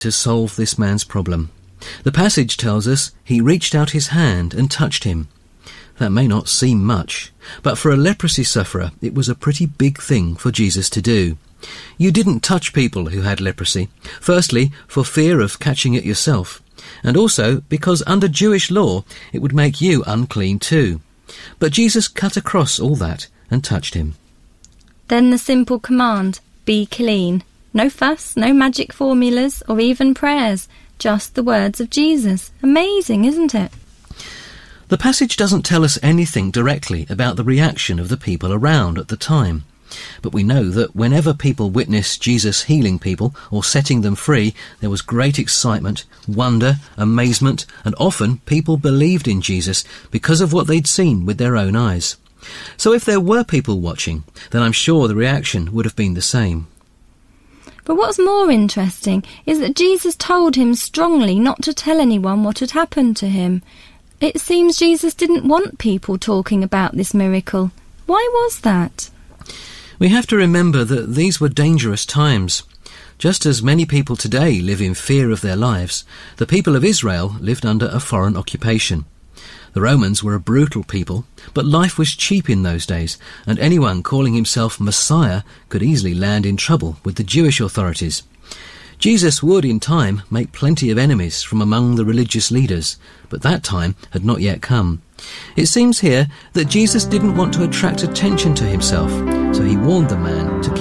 to solve this man's problem. The passage tells us he reached out his hand and touched him. That may not seem much, but for a leprosy sufferer it was a pretty big thing for Jesus to do. You didn't touch people who had leprosy, firstly for fear of catching it yourself, and also because under Jewish law it would make you unclean too. But Jesus cut across all that and touched him. Then the simple command, be clean. No fuss, no magic formulas or even prayers, just the words of Jesus. Amazing, isn't it? The passage doesn't tell us anything directly about the reaction of the people around at the time. But we know that whenever people witnessed Jesus healing people or setting them free, there was great excitement, wonder, amazement, and often people believed in Jesus because of what they'd seen with their own eyes. So if there were people watching, then I'm sure the reaction would have been the same. But what's more interesting is that Jesus told him strongly not to tell anyone what had happened to him. It seems Jesus didn't want people talking about this miracle. Why was that? We have to remember that these were dangerous times. Just as many people today live in fear of their lives, the people of Israel lived under a foreign occupation. The Romans were a brutal people, but life was cheap in those days, and anyone calling himself Messiah could easily land in trouble with the Jewish authorities. Jesus would, in time, make plenty of enemies from among the religious leaders, but that time had not yet come. It seems here that Jesus didn't want to attract attention to himself, so he warned the man to